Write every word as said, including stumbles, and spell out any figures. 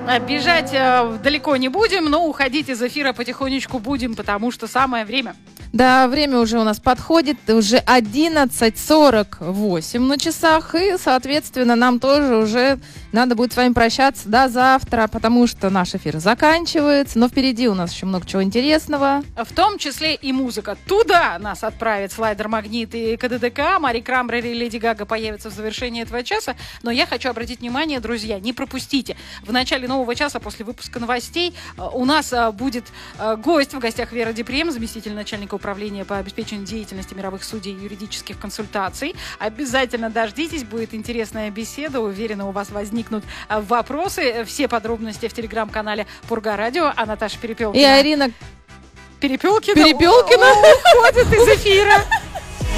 Бежать э, далеко не будем, но уходить из эфира потихонечку будем, потому что самое время. Да, время уже у нас подходит, уже одиннадцать сорок восемь на часах, и, соответственно, нам тоже уже надо будет с вами прощаться до завтра, потому что наш эфир заканчивается, но впереди у нас еще много чего интересного. В том числе и музыка. Туда нас отправит слайдер «Магнит» и КДДК. Мари Крамбрер и Леди Гага появятся в завершении этого часа, но я хочу обратить внимание, друзья, не пропустите. В начале нового часа, после выпуска новостей, у нас будет гость, в гостях Вера Депрем, заместитель начальника управления по обеспечению деятельности мировых судей и юридических консультаций. Обязательно дождитесь, будет интересная беседа. Уверена, у вас возникнут вопросы. Все подробности в телеграм-канале Пурга Радио. А Наташа Перепелкина и Арина Перепелкина, Перепелкина уходит из эфира.